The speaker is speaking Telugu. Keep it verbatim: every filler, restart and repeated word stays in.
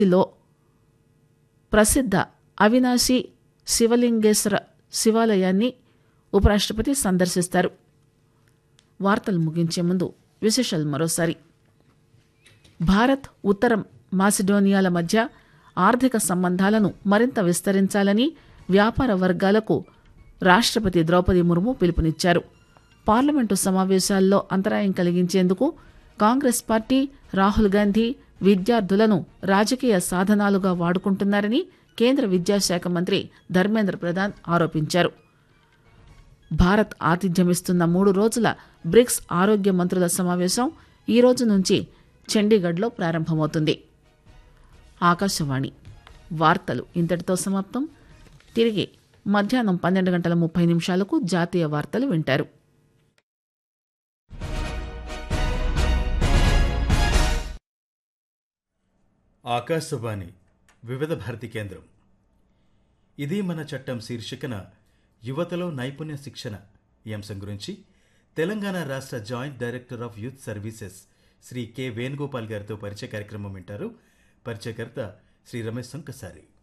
లో ప్రసిద్ధ అవినాశి శివలింగేశ్వర శివాలయాన్ని ఉపరాష్ట్రపతి సందర్శిస్తారు. వార్తలు ముగించే ముందు విశేషాలు మరోసారి. భారత్ ఉత్తర మాసిడోనియాల మధ్య ఆర్థిక సంబంధాలను మరింత విస్తరించాలని వ్యాపార వర్గాలకు రాష్ట్రపతి ద్రౌపది ముర్ము పిలుపునిచ్చారు. పార్లమెంటు సమావేశాల్లో అంతరాయం కలిగించేందుకు కాంగ్రెస్ పార్టీ, రాహుల్ గాంధీ విద్యార్థులను రాజకీయ సాధనాలుగా వాడుకుంటున్నారని కేంద్ర విద్యాశాఖ మంత్రి ధర్మేంద్ర ప్రధాన్ ఆరోపించారు. భారత్ ఆతిథ్యమిస్తున్న మూడు రోజుల బ్రిక్స్ ఆరోగ్య మంత్రుల సమావేశం ఈ రోజు నుంచి చండీగఢ్లో ప్రారంభమవుతుంది. ఆకాశవాణి వార్తలు ఇంతటితో సమాప్తం. తిరిగి మధ్యాహ్నం పన్నెండు గంటల ముప్పై నిమిషాలకు జాతీయ వార్తలు వింటారు. ఆకాశవాణి వివిధ భారతి కేంద్రం. ఇది మన చట్టం శీర్షికన యువతలో నైపుణ్య శిక్షణ ఈ అంశం గురించి తెలంగాణ రాష్ట్ర joint director of youth services Shri K Venugopal గారితో పరిచయ కార్యక్రమం వింటారు. పరిచయకర్త శ్రీ రమేష్ సంకసారి.